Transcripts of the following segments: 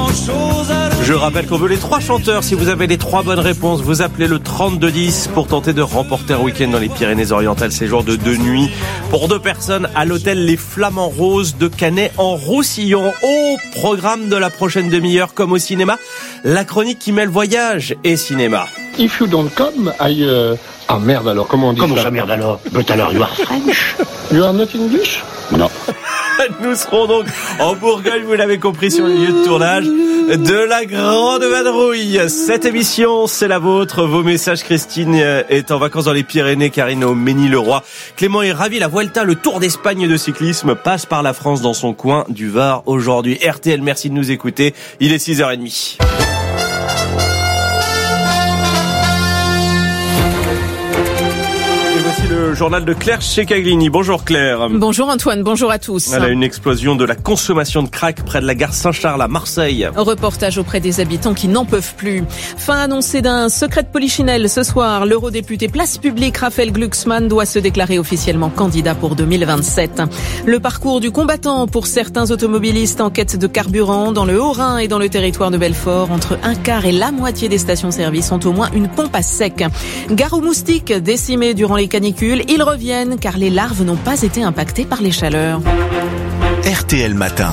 Je rappelle qu'on veut les 3 chanteurs. Si vous avez les 3 bonnes réponses, vous appelez le 3210 pour tenter de remporter un week-end dans les Pyrénées-Orientales. Séjour de 2 nuits pour 2 personnes à l'hôtel Les Flamants Roses de Canet en Roussillon. Au programme de la prochaine demi-heure, comme au cinéma, la chronique qui mêle voyage et cinéma. If you don't come, Ah merde alors, comment on dit ça? Comment ça merde alors? But alors, you are French? You are not English? Non. Nous serons donc en Bourgogne, vous l'avez compris, sur le lieu de tournage de La Grande Vadrouille. Cette émission, c'est la vôtre. Vos messages, Christine est en vacances dans les Pyrénées, Karine au Mesnil-le-Roi. Clément est ravi, la Vuelta, le Tour d'Espagne de cyclisme, passe par la France dans son coin du Var aujourd'hui. RTL, merci de nous écouter. Il est 6h30. Le journal de Claire Cecaglini. Bonjour Claire. Bonjour Antoine, bonjour à tous. Elle a une explosion de la consommation de crack près de la gare Saint-Charles à Marseille. Reportage auprès des habitants qui n'en peuvent plus. Fin annoncée d'un secret de polichinelle ce soir. L'eurodéputé Place Publique Raphaël Glucksmann doit se déclarer officiellement candidat pour 2027. Le parcours du combattant pour certains automobilistes en quête de carburant dans le Haut-Rhin et dans le territoire de Belfort. Entre un quart et la moitié des stations-service ont au moins une pompe à sec. Gare aux moustiques décimées durant les canicules. Ils reviennent car les larves n'ont pas été impactées par les chaleurs. RTL Matin.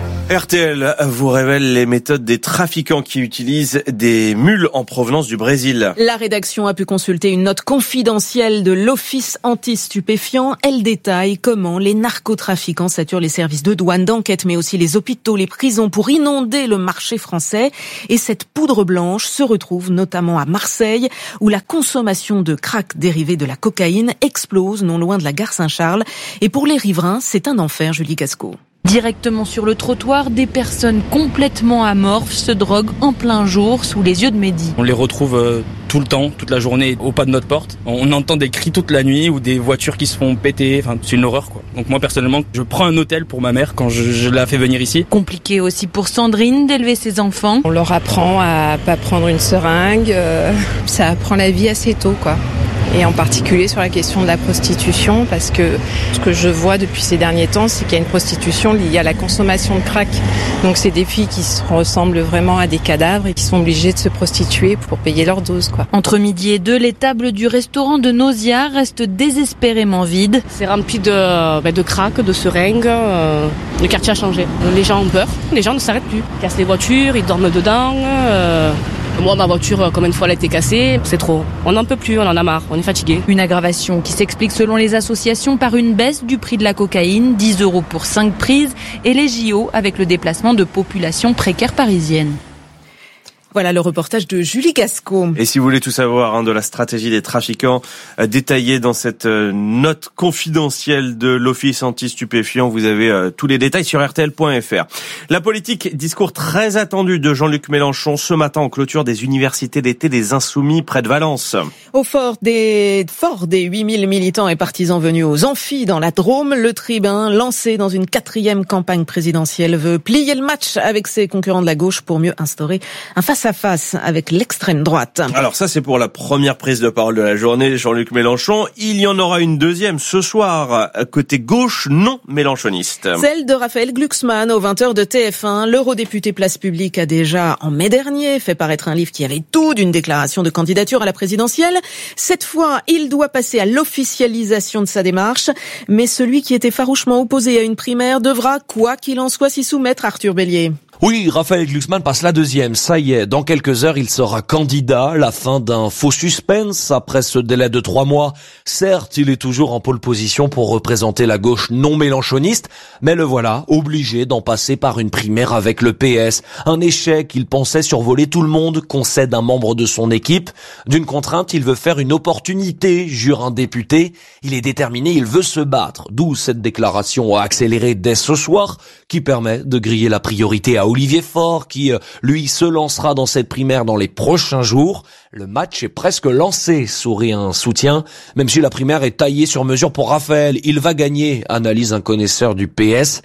RTL vous révèle les méthodes des trafiquants qui utilisent des mules en provenance du Brésil. La rédaction a pu consulter une note confidentielle de l'Office anti-stupéfiants. Elle détaille comment les narcotrafiquants saturent les services de douane, d'enquête, mais aussi les hôpitaux, les prisons pour inonder le marché français. Et cette poudre blanche se retrouve notamment à Marseille, où la consommation de crack dérivé de la cocaïne explose non loin de la gare Saint-Charles. Et pour les riverains, c'est un enfer, Julie Casco. Directement sur le trottoir, des personnes complètement amorphes se droguent en plein jour sous les yeux de Mehdi. On les retrouve tout le temps, toute la journée, au pas de notre porte. On entend des cris toute la nuit ou des voitures qui se font péter. Enfin, c'est une horreur, quoi. Donc moi, personnellement, je prends un hôtel pour ma mère quand je la fais venir ici. Compliqué aussi pour Sandrine d'élever ses enfants. On leur apprend à pas prendre une seringue. Ça apprend la vie assez tôt, quoi. Et en particulier sur la question de la prostitution, parce que ce que je vois depuis ces derniers temps, c'est qu'il y a une prostitution liée à la consommation de crack. Donc c'est des filles qui se ressemblent vraiment à des cadavres et qui sont obligées de se prostituer pour payer leur dose, quoi. Entre midi et 2, les tables du restaurant de Nausea restent désespérément vides. C'est rempli de crack, de seringues, le quartier a changé. Les gens ont peur, les gens ne s'arrêtent plus. Ils cassent les voitures, ils dorment dedans. Moi, ma voiture, combien de fois elle a été cassée, c'est trop. On n'en peut plus, on en a marre, on est fatigué. Une aggravation qui s'explique selon les associations par une baisse du prix de la cocaïne, 10 € pour 5 prises, et les JO avec le déplacement de populations précaires parisiennes. Voilà le reportage de Julie Casco. Et si vous voulez tout savoir de la stratégie des trafiquants détaillée dans cette note confidentielle de l'Office anti-stupéfiants, vous avez tous les détails sur rtl.fr. La politique, discours très attendu de Jean-Luc Mélenchon ce matin en clôture des universités d'été des Insoumis près de Valence. Au fort des 8000 militants et partisans venus aux amphis dans la Drôme, le tribun, lancé dans une 4e campagne présidentielle, veut plier le match avec ses concurrents de la gauche pour mieux instaurer un face-à-face avec l'extrême droite. Alors ça, c'est pour la première prise de parole de la journée, Jean-Luc Mélenchon. Il y en aura une deuxième ce soir, côté gauche non mélenchoniste. Celle de Raphaël Glucksmann aux 20h de TF1. L'eurodéputé Place Publique a déjà, en mai dernier, fait paraître un livre qui avait tout d'une déclaration de candidature à la présidentielle. Cette fois, il doit passer à l'officialisation de sa démarche. Mais celui qui était farouchement opposé à une primaire devra, quoi qu'il en soit, s'y soumettre, Arthur Bélier. Oui, Raphaël Glucksmann passe la deuxième. Ça y est, dans quelques heures, il sera candidat. La fin d'un faux suspense après ce délai de 3 mois. Certes, il est toujours en pole position pour représenter la gauche non mélenchoniste, mais le voilà, obligé d'en passer par une primaire avec le PS. Un échec, il pensait survoler tout le monde, concède un membre de son équipe. D'une contrainte, il veut faire une opportunité, jure un député. Il est déterminé, il veut se battre. D'où cette déclaration accélérée dès ce soir, qui permet de griller la priorité à Olivier Faure, qui, lui, se lancera dans cette primaire dans les prochains jours. Le match est presque lancé, sourit un soutien. Même si la primaire est taillée sur mesure pour Raphaël, il va gagner, analyse un connaisseur du PS.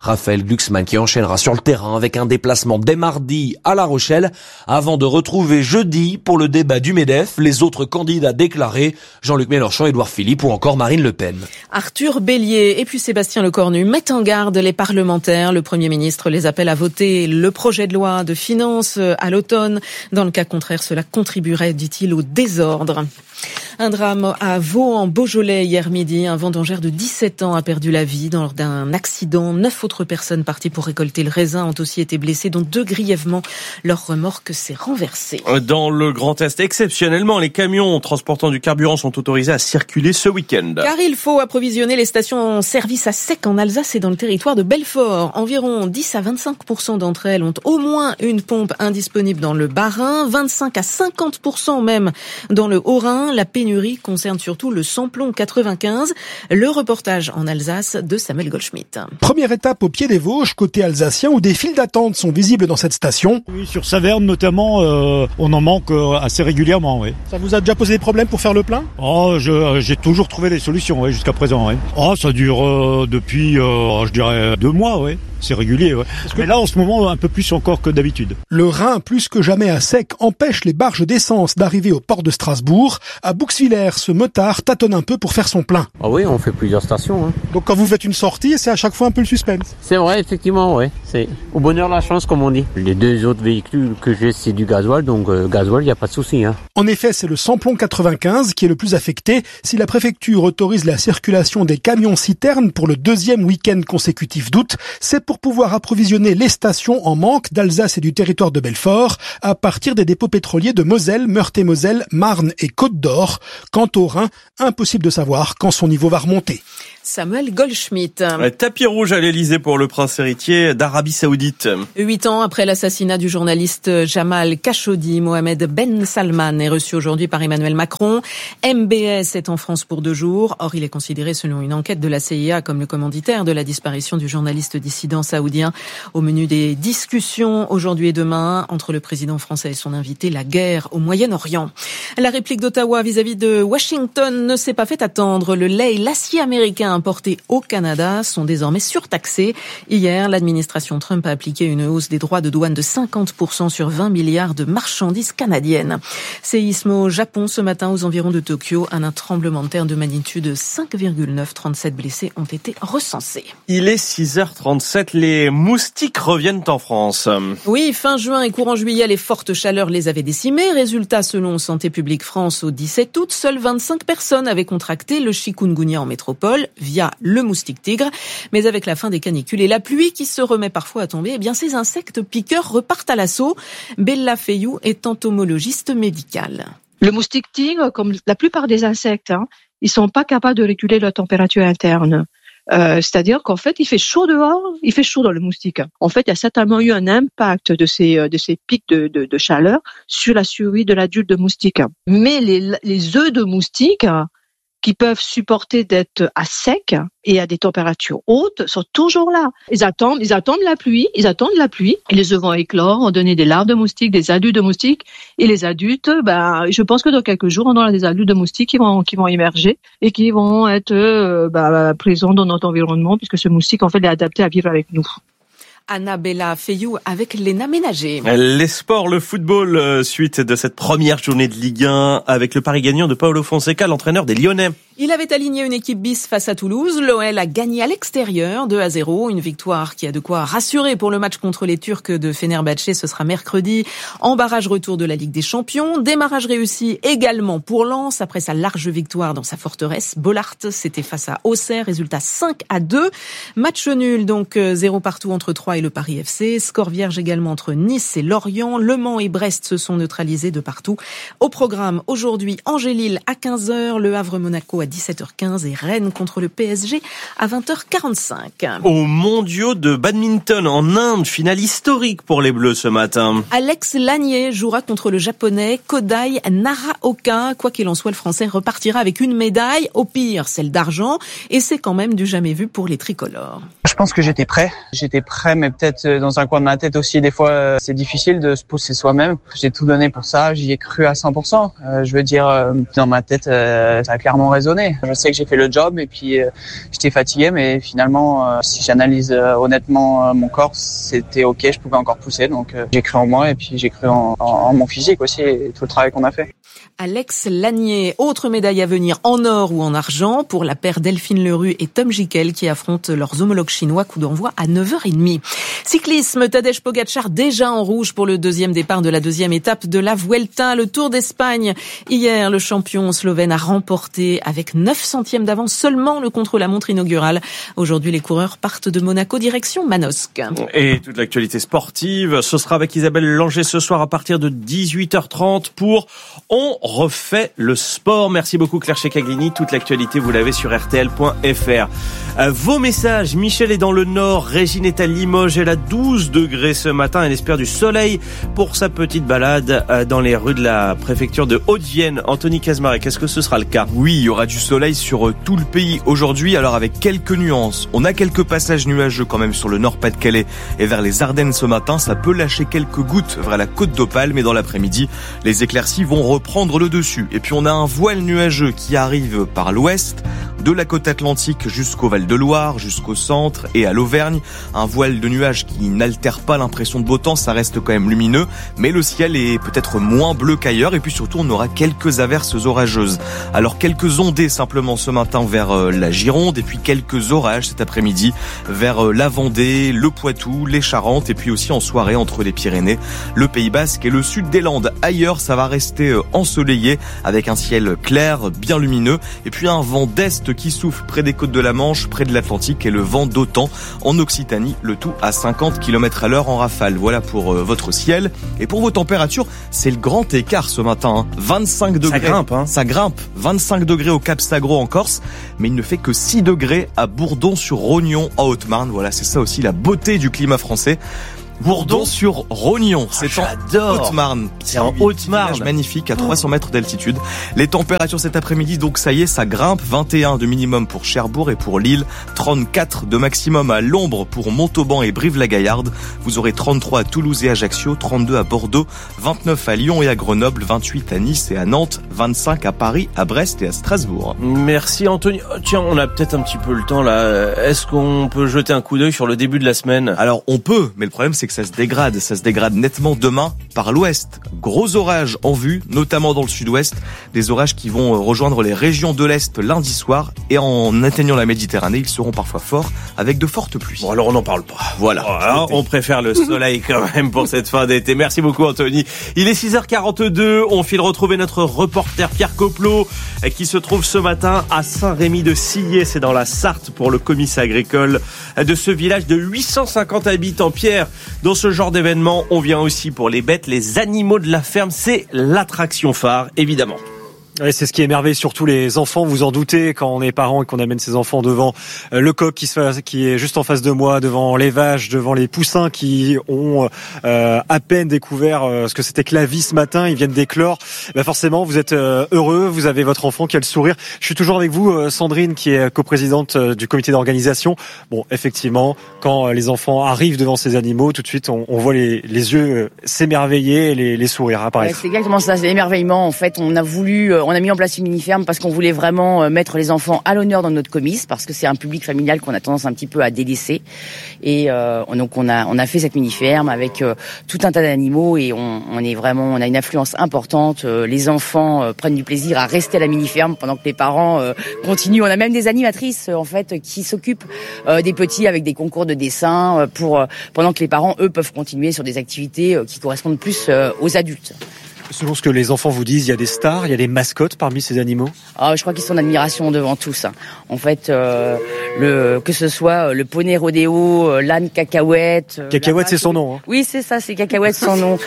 Raphaël Glucksmann qui enchaînera sur le terrain avec un déplacement dès mardi à La Rochelle avant de retrouver jeudi pour le débat du MEDEF les autres candidats déclarés, Jean-Luc Mélenchon, Édouard Philippe ou encore Marine Le Pen. Arthur Bélier et puis Sébastien Lecornu mettent en garde les parlementaires. Le Premier ministre les appelle à voter le projet de loi de finances à l'automne. Dans le cas contraire, cela contribuerait, dit-il, au désordre. Un drame à Vaux-en-Beaujolais hier midi. Un vendangeur de 17 ans a perdu la vie lors d'un accident. 9 autres personnes parties pour récolter le raisin ont aussi été blessées, dont 2 grièvement. Leur remorque s'est renversée. Dans le Grand Est, exceptionnellement, les camions transportant du carburant sont autorisés à circuler ce week-end. Car il faut approvisionner les stations-service à sec en Alsace et dans le territoire de Belfort. Environ 10 à 25% d'entre elles ont au moins une pompe indisponible dans le Bas-Rhin, 25 à 50% même dans le Haut-Rhin. La pénurie concerne surtout le samplon 95. Le reportage en Alsace de Samuel Goldschmidt. Première étape au pied des Vosges, côté alsacien, où des files d'attente sont visibles dans cette station. Oui, sur Saverne notamment, on en manque assez régulièrement. Oui. Ça vous a déjà posé des problèmes pour faire le plein ? Oh, j'ai toujours trouvé des solutions, oui, jusqu'à présent. Oui. Oh, ça dure depuis, je dirais, 2 mois, oui. C'est régulier, ouais. Mais là, en ce moment, un peu plus encore que d'habitude. Le Rhin, plus que jamais à sec, empêche les barges d'essence d'arriver au port de Strasbourg. À Bouxwiller, ce motard tâtonne un peu pour faire son plein. Ah oui, on fait plusieurs stations. Donc quand vous faites une sortie, c'est à chaque fois un peu le suspense. C'est vrai, effectivement, oui. C'est au bonheur la chance, comme on dit. Les 2 autres véhicules que j'ai, c'est du gasoil, donc gasoil, il n'y a pas de souci. En effet, c'est le samplon 95 qui est le plus affecté. Si la préfecture autorise la circulation des camions-citernes pour le 2e week-end consécutif d'août, c'est pour pouvoir approvisionner les stations en manque d'Alsace et du territoire de Belfort à partir des dépôts pétroliers de Moselle, Meurthe-et-Moselle, Marne et Côte-d'Or. Quant au Rhin, impossible de savoir quand son niveau va remonter. Samuel Goldschmidt. Tapis rouge à l'Elysée pour le prince héritier d'Arabie Saoudite. 8 ans après l'assassinat du journaliste Jamal Khashoggi, Mohamed Ben Salman est reçu aujourd'hui par Emmanuel Macron. MBS est en France pour 2 jours. Or, il est considéré, selon une enquête de la CIA, comme le commanditaire de la disparition du journaliste dissident saoudien. Au menu des discussions aujourd'hui et demain entre le président français et son invité, la guerre au Moyen-Orient. La réplique d'Ottawa vis-à-vis de Washington ne s'est pas fait attendre. Le lait et l'acier américain importés au Canada sont désormais surtaxés. Hier, l'administration Trump a appliqué une hausse des droits de douane de 50% sur 20 milliards de marchandises canadiennes. Séisme au Japon ce matin aux environs de Tokyo. Un tremblement de terre de magnitude 5,9. 37 blessés ont été recensés. Il est 6h37. Les moustiques reviennent en France. Oui, fin juin et courant juillet, les fortes chaleurs les avaient décimés. Résultat, selon Santé publique France, au 17 août, seules 25 personnes avaient contracté le chikungunya en métropole via le moustique tigre. Mais avec la fin des canicules et la pluie qui se remet parfois à tomber, eh bien ces insectes piqueurs repartent à l'assaut. Bella Feyou est entomologiste médicale. Le moustique tigre, comme la plupart des insectes, ils sont pas capables de réguler leur température interne. C'est-à-dire qu'en fait, il fait chaud dehors, il fait chaud dans le moustique. En fait, il y a certainement eu un impact de ces pics de chaleur sur la survie de l'adulte de moustique. Mais les œufs de moustique qui peuvent supporter d'être à sec et à des températures hautes sont toujours là. Ils attendent la pluie, et les œufs vont éclore, on donner des larves de moustiques, des adultes de moustiques, et les adultes, je pense que dans quelques jours, on aura des adultes de moustiques qui vont émerger et qui vont être présents dans notre environnement, puisque ce moustique, en fait, est adapté à vivre avec nous. Annabella Feyou avec Léna Ménager. Les sports, le football, suite de cette première journée de Ligue 1 avec le pari gagnant de Paulo Fonseca, l'entraîneur des Lyonnais. Il avait aligné une équipe bis face à Toulouse. L'OL a gagné à l'extérieur 2-0. Une victoire qui a de quoi rassurer pour le match contre les Turcs de Fenerbahçe. Ce sera mercredi en barrage retour de la Ligue des Champions. Démarrage réussi également pour Lens après sa large victoire dans sa forteresse. Bollaert, c'était face à Auxerre. Résultat 5-2. Match nul, donc 0 partout entre Troyes et le Paris FC. Score vierge également entre Nice et Lorient. Le Mans et Brest se sont neutralisés de partout. Au programme aujourd'hui, Angers-Lille à 15h. Le Havre-Monaco à 17h15 et Rennes contre le PSG à 20h45. Aux mondiaux de badminton en Inde, finale historique pour les Bleus ce matin. Alex Lanier jouera contre le japonais Kodai Naraoka. Quoi qu'il en soit, le français repartira avec une médaille, au pire celle d'argent, et c'est quand même du jamais vu pour les tricolores. Je pense que j'étais prêt, mais peut-être dans un coin de ma tête aussi, des fois c'est difficile de se pousser soi-même. J'ai tout donné pour ça, j'y ai cru à 100%. Dans ma tête, ça a clairement résonné. donné. Je sais que j'ai fait le job et puis j'étais fatigué, mais finalement, si j'analyse honnêtement mon corps, c'était ok, je pouvais encore pousser. Donc j'ai cru en moi et puis j'ai cru en mon physique aussi et tout le travail qu'on a fait. Alex Lanier, autre médaille à venir en or ou en argent pour la paire Delphine Lerue et Tom Gickel qui affrontent leurs homologues chinois. Coup d'envoi à 9h30. Cyclisme, Tadej Pogačar déjà en rouge pour le deuxième départ de la deuxième étape de la Vuelta, le Tour d'Espagne. Hier, le champion slovène a remporté avec 9 centièmes d'avance seulement le contre-la-montre inaugural. Aujourd'hui, les coureurs partent de Monaco direction Manosque. Et toute l'actualité sportive, ce sera avec Isabelle Langer ce soir à partir de 18h30 pour On refait le sport. Merci beaucoup Claire Checaglini. Toute l'actualité, vous l'avez sur rtl.fr. Vos messages. Michel est dans le Nord. Régine est à Limoges. Elle a 12 degrés ce matin. Elle espère du soleil pour sa petite balade dans les rues de la préfecture de Haute-Vienne. Anthony Casmarek, est-ce que ce sera le cas? Oui, il y aura du soleil sur tout le pays aujourd'hui. Alors avec quelques nuances. On a quelques passages nuageux quand même sur le Nord-Pas-de-Calais et vers les Ardennes ce matin. Ça peut lâcher quelques gouttes vers la côte d'Opale, mais dans l'après-midi, les éclaircies vont reprendre le dessus. Et puis on a un voile nuageux qui arrive par l'ouest, de la côte atlantique jusqu'au Val-de-Loire, jusqu'au centre et à l'Auvergne. Un voile de nuages qui n'altère pas l'impression de beau temps, ça reste quand même lumineux, mais le ciel est peut-être moins bleu qu'ailleurs. Et puis surtout, on aura quelques averses orageuses. Alors quelques ondées simplement ce matin vers la Gironde, et puis quelques orages cet après-midi vers la Vendée, le Poitou, les Charentes, et puis aussi en soirée entre les Pyrénées, le Pays Basque et le sud des Landes. Ailleurs, ça va rester ensoleillé avec un ciel clair, bien lumineux, et puis un vent d'est qui souffle près des côtes de la Manche, près de l'Atlantique, et le vent d'OTAN en Occitanie, le tout à 50 km/h en rafale. Voilà pour votre ciel. Et pour vos températures, c'est le grand écart ce matin. 25 degrés. Ça grimpe. 25 degrés au Cap Sagro en Corse, mais il ne fait que 6 degrés à Bourdon-sur-Rognon en Haute-Marne. Voilà, c'est ça aussi la beauté du climat français. Bourdon-sur-Rognon, c'est en Haute-Marne. C'est en Haute-Marne. Magnifique, à 300 mètres d'altitude. Les températures cet après-midi, donc ça y est, ça grimpe. 21 de minimum pour Cherbourg et pour Lille. 34 de maximum à l'ombre pour Montauban et Brive-la-Gaillarde. Vous aurez 33 à Toulouse et Ajaccio, 32 à Bordeaux, 29 à Lyon et à Grenoble, 28 à Nice et à Nantes, 25 à Paris, à Brest et à Strasbourg. Merci Anthony. Tiens, on a peut-être un petit peu le temps là. Est-ce qu'on peut jeter un coup d'œil sur le début de la semaine? Alors on peut, mais le problème c'est que ça se dégrade nettement demain par l'ouest. Gros orages en vue, notamment dans le sud-ouest, des orages qui vont rejoindre les régions de l'est lundi soir, et en atteignant la Méditerranée, ils seront parfois forts avec de fortes pluies. Bon, alors on n'en parle pas. Voilà. Alors, on préfère le soleil quand même pour cette fin d'été. Merci beaucoup Anthony. Il est 6h42, on file retrouver notre reporter Pierre Coplot qui se trouve ce matin à Saint-Rémy-de-Sillé, c'est dans la Sarthe, pour le comice agricole de ce village de 850 habitants. Pierre, dans ce genre d'événement, on vient aussi pour les bêtes, les animaux de la ferme, c'est l'attraction phare, évidemment. Ouais, c'est ce qui émerveille surtout les enfants, vous en doutez, quand on est parent et qu'on amène ses enfants devant le coq qui est juste en face de moi, devant les vaches, devant les poussins qui ont à peine découvert ce que c'était que la vie ce matin, ils viennent d'éclore. Forcément, vous êtes heureux, vous avez votre enfant qui a le sourire. Je suis toujours avec vous, Sandrine, qui est coprésidente du comité d'organisation. Bon, effectivement, quand les enfants arrivent devant ces animaux, tout de suite, on voit les yeux s'émerveiller et les sourires apparaître. Ouais, c'est exactement ça, c'est l'émerveillement. En fait, on a mis en place une mini-ferme parce qu'on voulait vraiment mettre les enfants à l'honneur dans notre comice, parce que c'est un public familial qu'on a tendance un petit peu à délaisser. Et donc on a fait cette mini-ferme avec tout un tas d'animaux, et on a une affluence importante. Les enfants prennent du plaisir à rester à la mini-ferme pendant que les parents continuent. On a même des animatrices en fait qui s'occupent des petits avec des concours de dessin pendant que les parents eux peuvent continuer sur des activités qui correspondent plus aux adultes. Selon ce que les enfants vous disent, il y a des stars, il y a des mascottes parmi ces animaux? Je crois qu'ils sont en admiration devant tous. En fait, que ce soit le poney rodéo, l'âne cacahuète. Cacahuète, c'est son nom. Hein. Oui, c'est ça, c'est cacahuète son nom.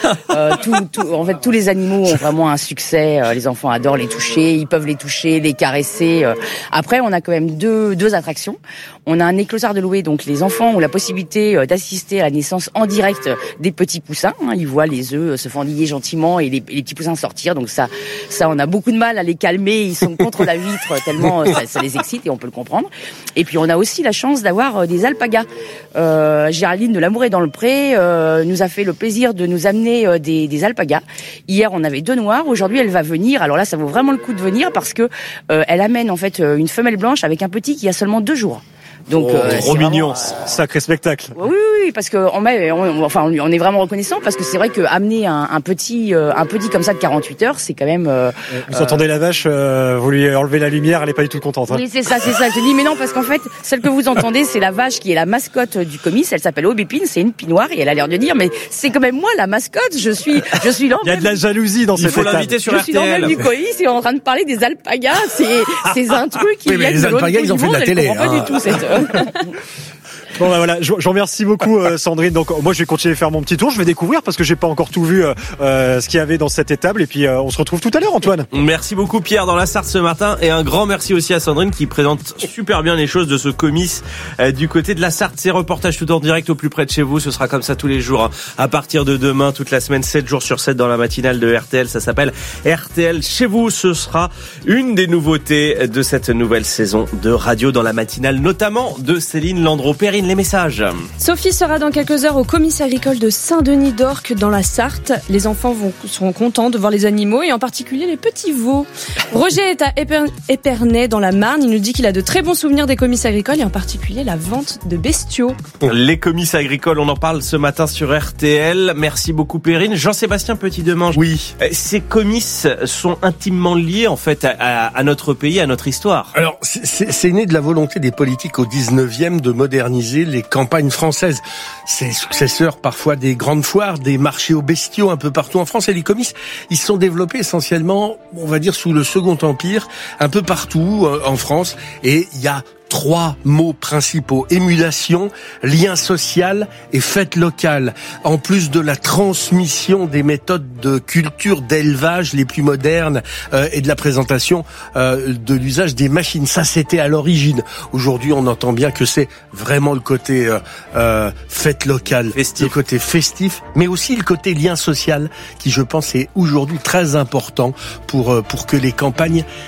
En fait, tous les animaux ont vraiment un succès. Les enfants adorent les toucher, ils peuvent les toucher, les caresser. Après, on a quand même deux attractions. On a un éclosard de louer, donc les enfants ont la possibilité d'assister à la naissance en direct des petits poussins. Ils voient les œufs se fendiller gentiment et les les petits poussins sortir. Donc ça, on a beaucoup de mal à les calmer. Ils sont contre la vitre tellement ça les excite et on peut le comprendre. Et puis on a aussi la chance d'avoir des alpagas. Géraldine de l'Amour est dans le pré nous a fait le plaisir de nous amener des alpagas. Hier, on avait 2 noirs. Aujourd'hui, elle va venir. Alors là, ça vaut vraiment le coup de venir parce que elle amène en fait une femelle blanche avec un petit qui a seulement 2 jours. Donc, trop mignon, sacré spectacle. Oui, parce que on est vraiment reconnaissant parce que c'est vrai que amener un petit comme ça de 48 heures, c'est quand même. Vous entendez la vache, vous lui enlevez la lumière, elle est pas du tout contente. Hein. Oui, c'est ça. Je dis mais non parce qu'en fait, celle que vous entendez, c'est la vache qui est la mascotte du comice. Elle s'appelle Aubépine, c'est une pinoire et elle a l'air de dire mais c'est quand même moi la mascotte. Je suis l'emblème. Il y a de la jalousie dans cette étape. Il faut l'inviter sur RTL. Je suis l'emblème du comice et on est en train de parler des alpagas. C'est un truc qui mais les alpagas, ils ont fait de la télé. Pas du tout cette. Bon voilà, je vous remercie beaucoup Sandrine. Donc moi je vais continuer à faire mon petit tour, je vais découvrir parce que j'ai pas encore tout vu ce qu'il y avait dans cette étable et puis on se retrouve tout à l'heure Antoine. Merci beaucoup Pierre dans la Sarthe ce matin et un grand merci aussi à Sandrine qui présente super bien les choses de ce comice du côté de la Sarthe. Ces reportages tout en direct au plus près de chez vous, ce sera comme ça tous les jours à partir de demain, toute la semaine, 7 jours sur 7 dans la matinale de RTL. Ça s'appelle RTL chez vous. Ce sera une des nouveautés de cette nouvelle saison de radio dans la matinale, notamment de Céline Landreau. Perrine, les messages. Sophie sera dans quelques heures au comice agricole de Saint-Denis d'Orques dans la Sarthe. Les enfants seront contents de voir les animaux et en particulier les petits veaux. Roger est à Épernay dans la Marne. Il nous dit qu'il a de très bons souvenirs des comices agricoles et en particulier la vente de bestiaux. Les comices agricoles, on en parle ce matin sur RTL. Merci beaucoup Perrine. Jean-Sébastien Petit-Demange. Oui. Ces comices sont intimement liés en fait à notre pays, à notre histoire. Alors c'est né de la volonté des politiques au 19e de moderniser les campagnes françaises. C'est successeur parfois des grandes foires, des marchés aux bestiaux un peu partout en France. Et les comices, ils se sont développés essentiellement, on va dire, sous le Second Empire, un peu partout en France. Et il y a 3 mots principaux: émulation, lien social et fête locale. En plus de la transmission des méthodes de culture, d'élevage les plus modernes et de la présentation de l'usage des machines. Ça, c'était à l'origine. Aujourd'hui, on entend bien que c'est vraiment le côté fête locale, festif. Le côté festif, mais aussi le côté lien social qui, je pense, est aujourd'hui très important pour que les campagnes